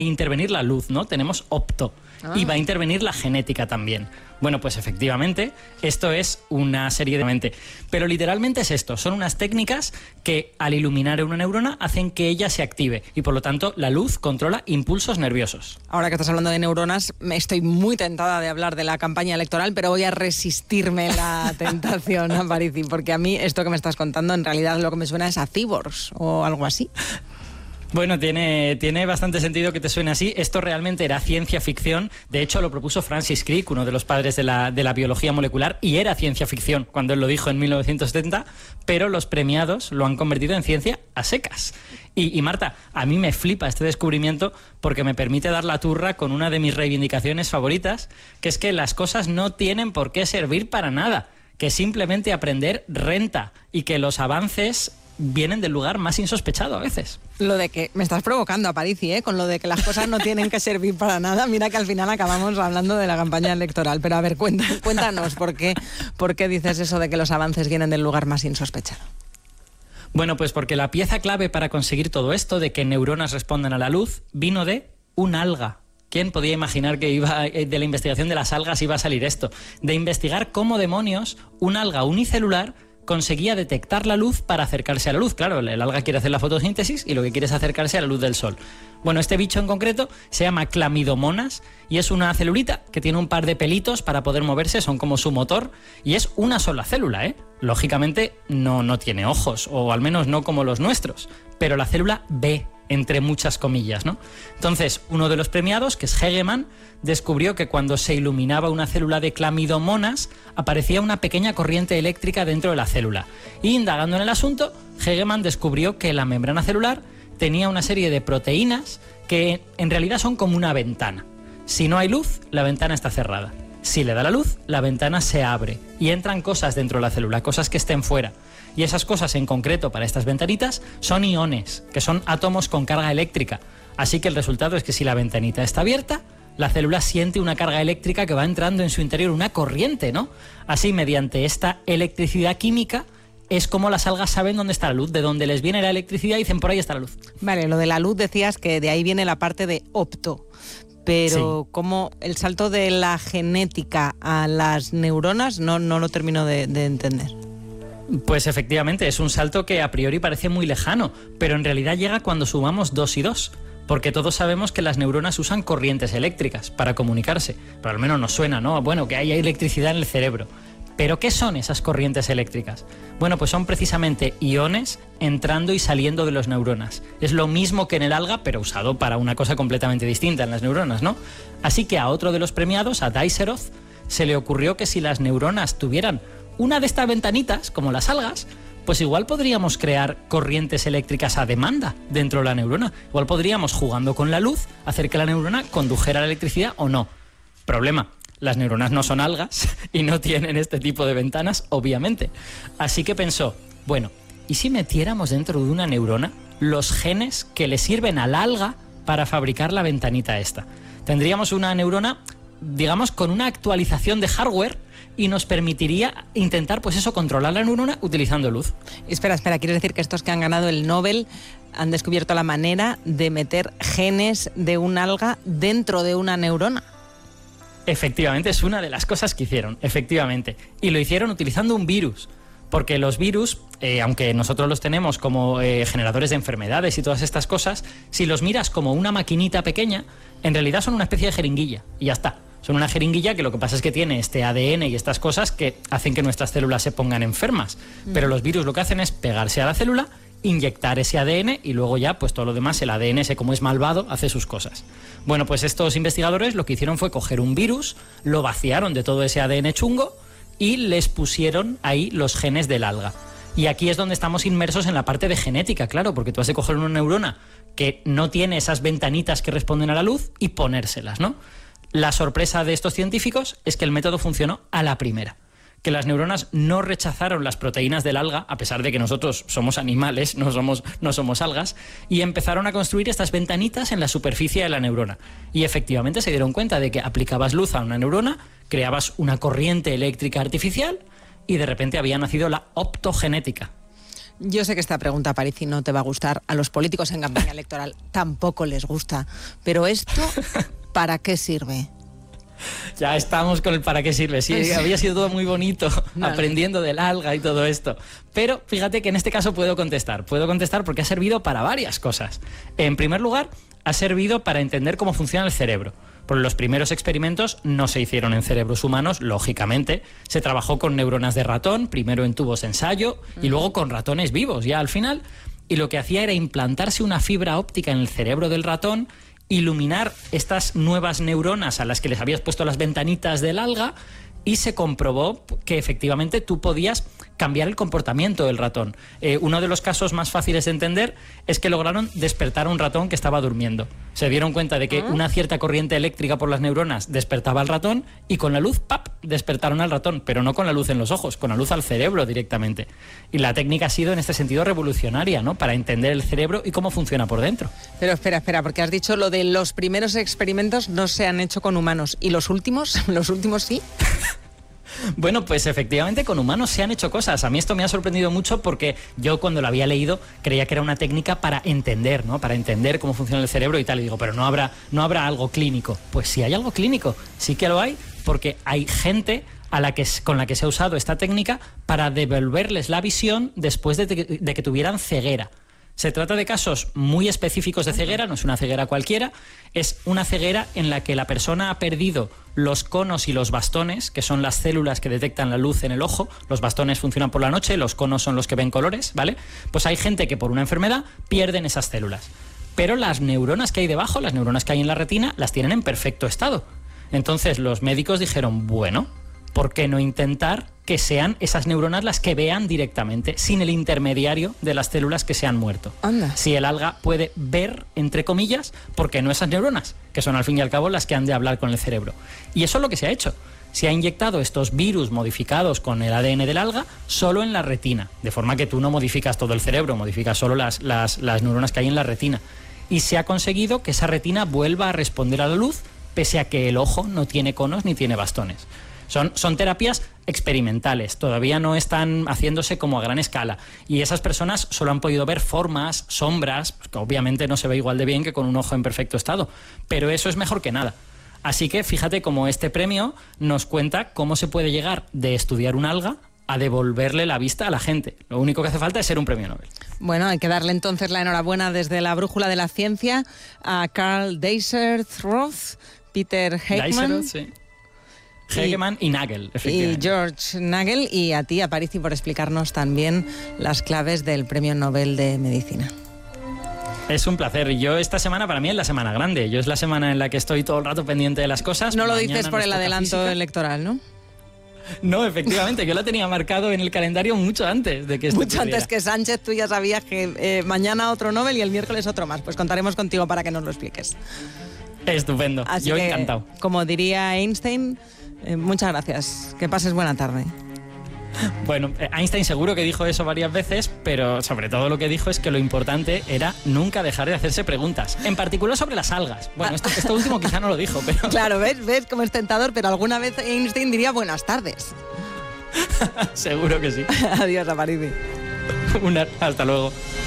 intervenir la luz, ¿no? Tenemos opto. Y va a intervenir la genética también. Bueno, pues efectivamente, esto es una serie de mente. Pero literalmente es esto, son unas técnicas que al iluminar una neurona hacen que ella se active y por lo tanto la luz controla impulsos nerviosos. Ahora que estás hablando de neuronas, estoy muy tentada de hablar de la campaña electoral, pero voy a resistirme la tentación, Aparici, porque a mí esto que me estás contando en realidad lo que me suena es a cyborgs o algo así. Bueno, tiene bastante sentido que te suene así. Esto realmente era ciencia ficción. De hecho, lo propuso Francis Crick, uno de los padres de la biología molecular, y era ciencia ficción cuando él lo dijo en 1970, pero los premiados lo han convertido en ciencia a secas. Y Marta, a mí me flipa este descubrimiento porque me permite dar la turra con una de mis reivindicaciones favoritas, que es que las cosas no tienen por qué servir para nada, que simplemente aprender renta y que los avances vienen del lugar más insospechado a veces. Lo de que me estás provocando, Aparici, con lo de que las cosas no tienen que servir para nada. Mira que al final acabamos hablando de la campaña electoral. Pero a ver, cuéntanos, ¿por qué dices eso de que los avances vienen del lugar más insospechado? Bueno, pues porque la pieza clave para conseguir todo esto, de que neuronas respondan a la luz, vino de un alga. ¿Quién podía imaginar que de la investigación de las algas iba a salir esto? De investigar cómo demonios un alga unicelular conseguía detectar la luz para acercarse a la luz. Claro, el alga quiere hacer la fotosíntesis y lo que quiere es acercarse a la luz del sol. Bueno, este bicho en concreto se llama Clamidomonas y es una celulita que tiene un par de pelitos para poder moverse, son como su motor, y es una sola célula, ¿eh? Lógicamente no tiene ojos, o al menos no como los nuestros, pero la célula ve, entre muchas comillas, ¿no? Entonces, uno de los premiados, que es Hegemann, descubrió que cuando se iluminaba una célula de Clamidomonas, aparecía una pequeña corriente eléctrica dentro de la célula. Y indagando en el asunto, Hegemann descubrió que la membrana celular tenía una serie de proteínas que en realidad son como una ventana. Si no hay luz, la ventana está cerrada. Si le da la luz, la ventana se abre y entran cosas dentro de la célula, cosas que estén fuera. Y esas cosas en concreto para estas ventanitas son iones, que son átomos con carga eléctrica. Así que el resultado es que si la ventanita está abierta, la célula siente una carga eléctrica que va entrando en su interior, una corriente, ¿no? Así, mediante esta electricidad química, es como las algas saben dónde está la luz, de dónde les viene la electricidad y dicen por ahí está la luz. Vale, lo de la luz decías que de ahí viene la parte de opto. Pero sí, ¿cómo el salto de la genética a las neuronas no lo termino de entender? Pues efectivamente, es un salto que a priori parece muy lejano, pero en realidad llega cuando sumamos 2 y 2, porque todos sabemos que las neuronas usan corrientes eléctricas para comunicarse, pero al menos nos suena, ¿no? Bueno, que hay electricidad en el cerebro. ¿Pero qué son esas corrientes eléctricas? Bueno, pues son precisamente iones entrando y saliendo de las neuronas. Es lo mismo que en el alga, pero usado para una cosa completamente distinta en las neuronas, ¿no? Así que a otro de los premiados, a Daiserov, se le ocurrió que si las neuronas tuvieran una de estas ventanitas, como las algas, pues igual podríamos crear corrientes eléctricas a demanda dentro de la neurona. Igual podríamos, jugando con la luz, hacer que la neurona condujera la electricidad o no. Problema: las neuronas no son algas y no tienen este tipo de ventanas, obviamente. Así que pensó, bueno, ¿y si metiéramos dentro de una neurona los genes que le sirven al alga para fabricar la ventanita esta? Tendríamos una neurona, digamos, con una actualización de hardware y nos permitiría intentar, pues eso, controlar la neurona utilizando luz. Espera, ¿quieres decir que estos que han ganado el Nobel han descubierto la manera de meter genes de un alga dentro de una neurona? Efectivamente, es una de las cosas que hicieron, efectivamente. Y lo hicieron utilizando un virus, porque los virus, aunque nosotros los tenemos como generadores de enfermedades y todas estas cosas, si los miras como una maquinita pequeña, en realidad son una especie de jeringuilla, y ya está. Son una jeringuilla que lo que pasa es que tiene este ADN y estas cosas que hacen que nuestras células se pongan enfermas. Pero los virus lo que hacen es pegarse a la célula, inyectar ese ADN y luego ya, pues todo lo demás, el ADN ese, como es malvado, hace sus cosas. Bueno, pues estos investigadores lo que hicieron fue coger un virus, lo vaciaron de todo ese ADN chungo y les pusieron ahí los genes del alga. Y aquí es donde estamos inmersos en la parte de genética, claro, porque tú has de coger una neurona que no tiene esas ventanitas que responden a la luz y ponérselas, ¿no? La sorpresa de estos científicos es que el método funcionó a la primera, que las neuronas no rechazaron las proteínas del alga, a pesar de que nosotros somos animales, no somos algas, y empezaron a construir estas ventanitas en la superficie de la neurona. Y efectivamente se dieron cuenta de que aplicabas luz a una neurona, creabas una corriente eléctrica artificial y de repente había nacido la optogenética. Yo sé que esta pregunta, Parisi, no te va a gustar. A los políticos en campaña electoral tampoco les gusta. Pero esto, ¿para qué sirve? Ya estamos con el para qué sirve. Sí, había sido todo muy bonito, aprendiendo del alga y todo esto. Pero fíjate que en este caso puedo contestar. Puedo contestar porque ha servido para varias cosas. En primer lugar, ha servido para entender cómo funciona el cerebro. Porque los primeros experimentos no se hicieron en cerebros humanos, lógicamente. Se trabajó con neuronas de ratón, primero en tubos de ensayo y luego con ratones vivos, ya al final. Y lo que hacía era implantarse una fibra óptica en el cerebro del ratón, iluminar estas nuevas neuronas a las que les habías puesto las ventanitas del alga, y se comprobó que efectivamente tú podías cambiar el comportamiento del ratón. Uno de los casos más fáciles de entender es que lograron despertar a un ratón que estaba durmiendo. Se dieron cuenta de que una cierta corriente eléctrica por las neuronas despertaba al ratón, y con la luz, ¡pap!, despertaron al ratón, pero no con la luz en los ojos, con la luz al cerebro directamente. Y la técnica ha sido en este sentido revolucionaria, ¿no?, para entender el cerebro y cómo funciona por dentro. Pero espera, porque has dicho lo de los primeros experimentos no se han hecho con humanos. ¿Y los últimos? ¿Los últimos sí? Bueno, pues efectivamente con humanos se han hecho cosas. A mí esto me ha sorprendido mucho porque yo cuando lo había leído creía que era una técnica para entender, ¿no?, para entender cómo funciona el cerebro y tal. Y digo, pero no habrá algo clínico. Pues sí hay algo clínico, sí que lo hay, porque hay gente con la que se ha usado esta técnica para devolverles la visión después de que tuvieran ceguera. Se trata de casos muy específicos de ceguera, no es una ceguera cualquiera, es una ceguera en la que la persona ha perdido los conos y los bastones, que son las células que detectan la luz en el ojo. Los bastones funcionan por la noche, los conos son los que ven colores, ¿vale? Pues hay gente que por una enfermedad pierden esas células. Pero las neuronas que hay debajo, las neuronas que hay en la retina, las tienen en perfecto estado. Entonces los médicos dijeron, bueno, ¿por qué no intentar que sean esas neuronas las que vean directamente, sin el intermediario de las células que se han muerto? Anda. Si el alga puede ver, entre comillas, ¿por qué no esas neuronas? Que son al fin y al cabo las que han de hablar con el cerebro. Y eso es lo que se ha hecho. Se ha inyectado estos virus modificados con el ADN del alga solo en la retina, de forma que tú no modificas todo el cerebro, modificas solo las neuronas que hay en la retina. Y se ha conseguido que esa retina vuelva a responder a la luz, pese a que el ojo no tiene conos ni tiene bastones. Son terapias experimentales, todavía no están haciéndose como a gran escala, y esas personas solo han podido ver formas, sombras, que obviamente no se ve igual de bien que con un ojo en perfecto estado, pero eso es mejor que nada. Así que fíjate cómo este premio nos cuenta cómo se puede llegar de estudiar un alga a devolverle la vista a la gente. Lo único que hace falta es ser un premio Nobel. Bueno, hay que darle entonces la enhorabuena desde la Brújula de la Ciencia a Karl Deisseroth, Peter Hegemann, Hegemann y Nagel, efectivamente. Y George Nagel, y a ti, a Parisi, por explicarnos también las claves del Premio Nobel de Medicina. Es un placer. Yo esta semana para mí es la semana grande. Yo es la semana en la que estoy todo el rato pendiente de las cosas. No lo dices por el adelanto electoral, ¿no? No, efectivamente, yo lo tenía marcado en el calendario mucho antes de que esto Mucho antes que Sánchez, tú ya sabías que mañana otro Nobel y el miércoles otro más. Pues contaremos contigo para que nos lo expliques. Estupendo. Así yo que, encantado. Como diría Einstein, muchas gracias. Que pases buena tarde. Bueno, Einstein seguro que dijo eso varias veces, pero sobre todo lo que dijo es que lo importante era nunca dejar de hacerse preguntas, en particular sobre las algas. Bueno, esto último quizá no lo dijo, pero... Claro, ¿ves cómo es tentador? Pero alguna vez Einstein diría buenas tardes. Seguro que sí. Adiós, Aparici. Hasta luego.